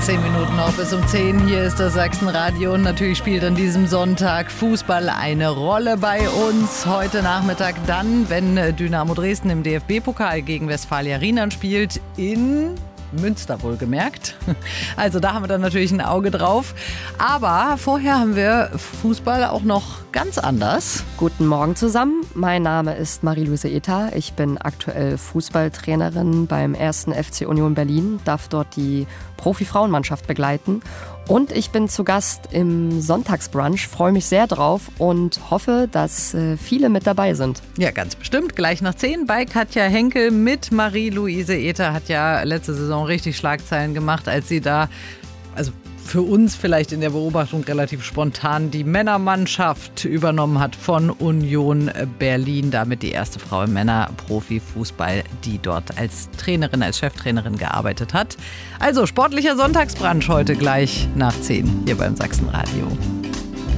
10 Minuten noch bis um 10. Hier ist das Sachsenradio und natürlich spielt an diesem Sonntag Fußball eine Rolle bei uns. Heute Nachmittag dann, wenn Dynamo Dresden im DFB-Pokal gegen Westfalia Rienan spielt, in Münster wohlgemerkt. Also da haben wir dann natürlich ein Auge drauf. Aber vorher haben wir Fußball auch noch ganz anders. Guten Morgen zusammen. Mein Name ist Marie-Louise Ether. Ich bin aktuell Fußballtrainerin beim 1. FC Union Berlin, darf dort die Profi-Frauenmannschaft begleiten. Und ich bin zu Gast im Sonntagsbrunch, freue mich sehr drauf und hoffe, dass viele mit dabei sind. Ja, ganz bestimmt. Gleich nach 10 bei Katja Henkel mit Marie-Louise Ether. Hat ja letzte Saison richtig Schlagzeilen gemacht, als sie da, also für uns vielleicht in der Beobachtung relativ spontan, die Männermannschaft übernommen hat von Union Berlin. Damit die erste Frau im Männer-Profi-Fußball, die dort als Trainerin, als Cheftrainerin gearbeitet hat. Also sportlicher Sonntagsbrunch heute gleich nach 10 hier beim Sachsenradio.